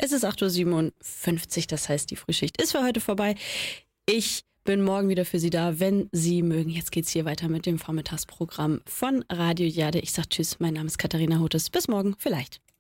Es ist 8:57 Uhr, das heißt, die Frühschicht ist für heute vorbei. Ich bin morgen wieder für Sie da, wenn Sie mögen. Jetzt geht's hier weiter mit dem Vormittagsprogramm von Radio Jade. Ich sag Tschüss, mein Name ist Katharina Hotes. Bis morgen, vielleicht.